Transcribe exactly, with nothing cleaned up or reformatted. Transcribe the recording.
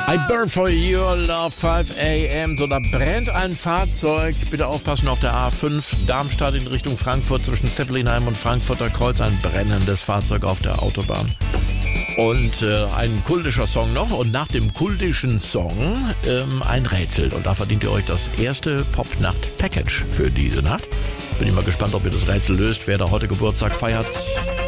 I burn for your love, five a.m. So, da brennt ein Fahrzeug. Bitte aufpassen auf der A fünf, Darmstadt in Richtung Frankfurt, zwischen Zeppelinheim und Frankfurter Kreuz. Ein brennendes Fahrzeug auf der Autobahn. Und äh, ein kultischer Song noch. Und nach dem kultischen Song ähm, ein Rätsel. Und da verdient ihr euch das erste Pop-Nacht-Package für diese Nacht. Bin ich mal gespannt, ob ihr das Rätsel löst. Wer da heute Geburtstag feiert,